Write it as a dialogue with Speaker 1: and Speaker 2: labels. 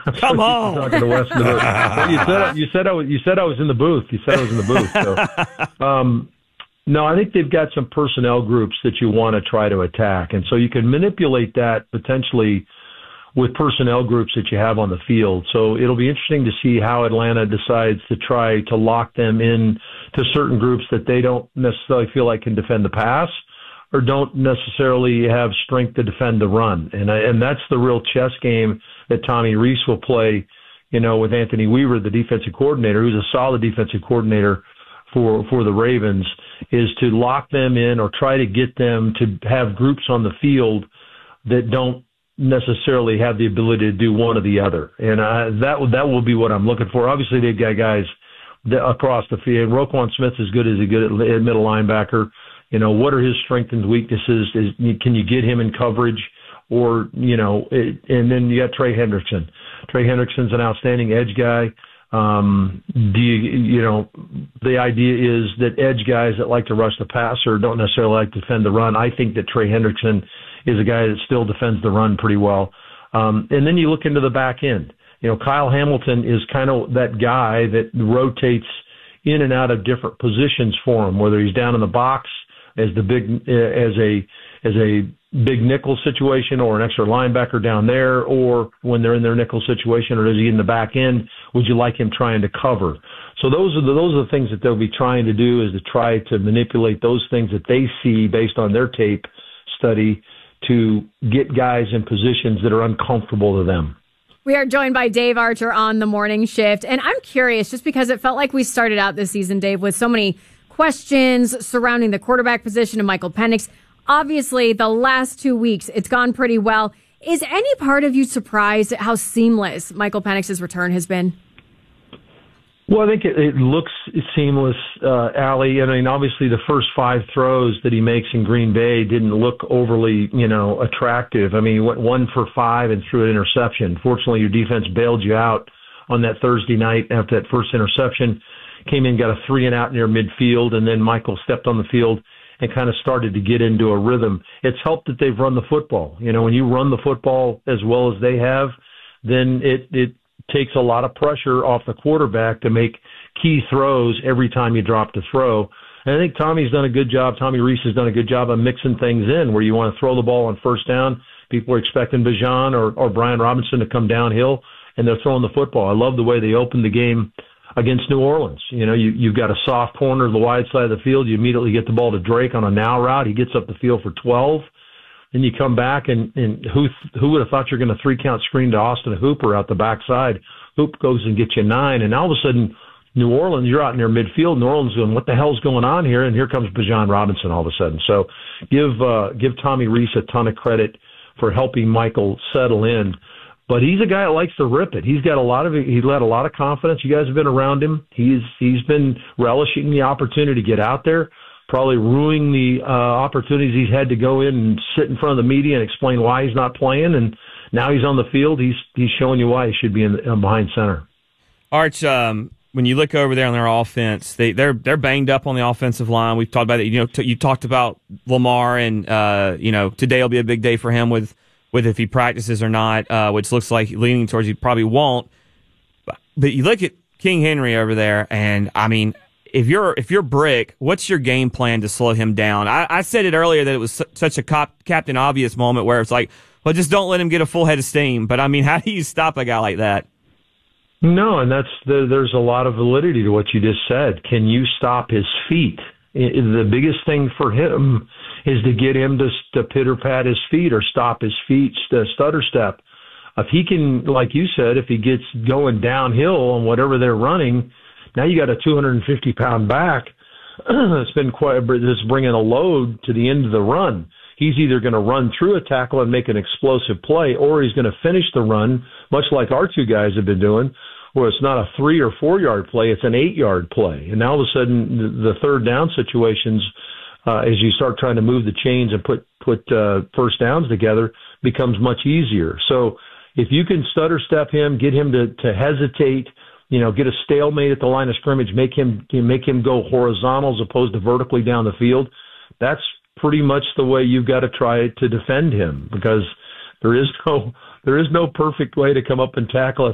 Speaker 1: Come on.
Speaker 2: Talking to Wes in the booth. Well, you said I was in the booth. You said I was in the booth. So, no, I think they've got some personnel groups that you want to try to attack, and so you can manipulate that potentially with personnel groups that you have on the field. So it'll be interesting to see how Atlanta decides to try to lock them in to certain groups that they don't necessarily feel like can defend the pass or don't necessarily have strength to defend the run. And that's the real chess game that Tommy Rees will play, with Anthony Weaver, the defensive coordinator, who's a solid defensive coordinator for the Ravens, is to lock them in or try to get them to have groups on the field that don't necessarily have the ability to do one or the other. And that will be what I'm looking for. Obviously, they've got guys across the field. Roquan Smith is good at middle linebacker. What are his strengths and weaknesses? Can you get him in coverage? Or, and then you got Trey Hendrickson. Trey Hendrickson's an outstanding edge guy. The idea is that edge guys that like to rush the passer don't necessarily like to defend the run. I think that Trey Hendrickson is a guy that still defends the run pretty well. And then you look into the back end. Kyle Hamilton is kind of that guy that rotates in and out of different positions for him, whether he's down in the box as a big nickel situation or an extra linebacker down there, or when they're in their nickel situation, or is he in the back end? Would you like him trying to cover? So those are the things that they'll be trying to do, is to try to manipulate those things that they see based on their tape study to get guys in positions that are uncomfortable to them.
Speaker 3: We are joined by Dave Archer on the morning shift. And I'm curious, just because it felt like we started out this season, Dave, with so many questions surrounding the quarterback position of Michael Penix. Obviously, the last 2 weeks, it's gone pretty well. Is any part of you surprised at how seamless Michael Penix's return has been?
Speaker 2: Well, I think it looks seamless, Allie. I mean, obviously the first 5 throws that he makes in Green Bay didn't look overly, attractive. I mean, he went 1 for 5 and threw an interception. Fortunately, your defense bailed you out on that Thursday night after that first interception. Came in, got a 3-and-out near midfield, and then Michael stepped on the field and kind of started to get into a rhythm. It's helped that they've run the football. When you run the football as well as they have, then it takes a lot of pressure off the quarterback to make key throws every time you drop to throw. And I think Tommy's done a good job. Tommy Rees has done a good job of mixing things in where you want to throw the ball on first down. People are expecting Bijan or Brian Robinson to come downhill, and they're throwing the football. I love the way they opened the game against New Orleans. You've got a soft corner to the wide side of the field. You immediately get the ball to Drake on a now route. He gets up the field for 12. Then you come back, and who would have thought you're going to 3-count screen to Austin Hooper out the backside? Hoop goes and gets you 9, and all of a sudden, New Orleans, you're out near midfield. New Orleans going, what the hell's going on here? And here comes Bijan Robinson all of a sudden. So give Tommy Rees a ton of credit for helping Michael settle in. But he's a guy that likes to rip it. He's got he's had a lot of confidence. You guys have been around him. He's been relishing the opportunity to get out there, probably ruining the opportunities he's had to go in and sit in front of the media and explain why he's not playing. And now he's on the field. He's showing you why he should be in behind center.
Speaker 1: Arch, when you look over there on their offense, they're banged up on the offensive line. We've talked about it. You talked about Lamar, and today will be a big day for him with if he practices or not, which looks like leaning towards he probably won't. But you look at King Henry over there, and I mean, if you're Brick, what's your game plan to slow him down? I said it earlier that it was such a Captain Obvious moment where it's like, well, just don't let him get a full head of steam. But I mean, how do you stop a guy like that?
Speaker 2: No, and there's a lot of validity to what you just said. Can you stop his feet? The biggest thing for him is to get him to pitter-pat his feet or stop his feet, stutter step. If he can, like you said, if he gets going downhill on whatever they're running, now you got a 250-pound back that's bringing a load to the end of the run. He's either going to run through a tackle and make an explosive play, or he's going to finish the run, much like our 2 guys have been doing, where it's not a 3 or 4 yard play, it's an 8-yard play. And now all of a sudden, the third down situations, as you start trying to move the chains and put first downs together, becomes much easier. So if you can stutter step him, get him to hesitate, get a stalemate at the line of scrimmage, make him go horizontal as opposed to vertically down the field, that's pretty much the way you've got to try to defend him, because there is no perfect way to come up and tackle a